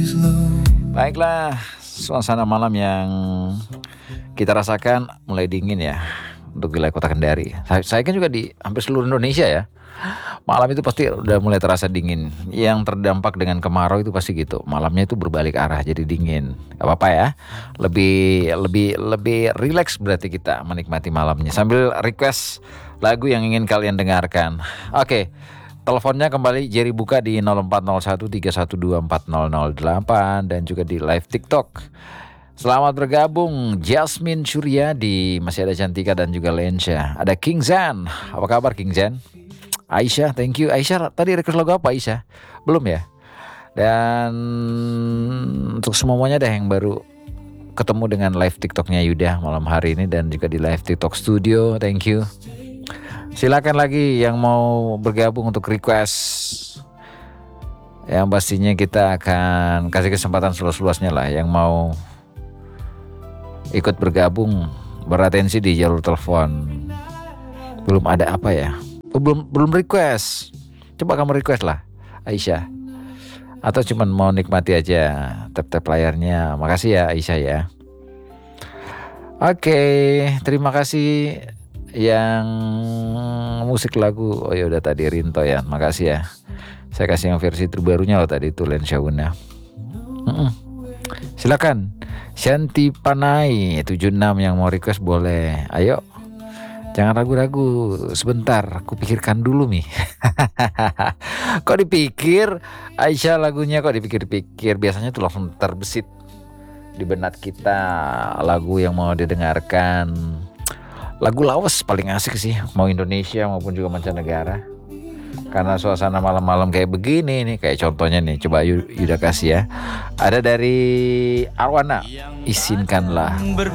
Baiklah, suasana malam yang kita rasakan mulai dingin ya untuk wilayah kota Kendari. Saya kan juga di hampir seluruh Indonesia ya. Malam itu pasti udah mulai terasa dingin. Yang terdampak dengan kemarau itu pasti gitu. Malamnya itu berbalik arah jadi dingin. Gak apa-apa ya. Lebih rileks berarti kita menikmati malamnya sambil request lagu yang ingin kalian dengarkan. Oke. Teleponnya kembali Jerry buka di 040131240008 dan juga di live TikTok. Selamat bergabung Jasmine Suryadi, masih ada Cantika dan juga Lensha. Ada King Zan. Apa kabar King Zan? Aisyah, thank you. Aisyah tadi request lagu apa Aisyah? Belum ya? Dan untuk semuanya deh yang baru ketemu dengan live TikToknya Yuda malam hari ini dan juga di live TikTok studio, thank you. Silakan lagi yang mau bergabung untuk request. Yang pastinya kita akan kasih kesempatan seluas-luasnya lah yang mau ikut bergabung beratensi di jalur telepon. Belum ada apa ya? Belum request. Coba kamu request lah, Aisyah. Atau cuman mau nikmati aja tap-tap layarnya. Makasih ya Aisyah ya. Oke, terima kasih yang musik lagu. Oh ya udah tadi Rinto ya. Makasih ya. Saya kasih yang versi terbarunya loh tadi itu Len Shauna. Silakan. Shanti Panai 76 yang mau request boleh. Ayo. Jangan ragu-ragu. Sebentar, aku pikirkan dulu nih. Kok dipikir Aisyah lagunya kok dipikir-pikir. Biasanya tuh langsung terbesit di benak kita lagu yang mau didengarkan. Lagu lawas paling asik sih, mau Indonesia maupun juga mancanegara. Karena suasana malam-malam kayak begini nih, kayak contohnya nih, coba Yuda kasih ya. Ada dari Arwana, Izinkanlah.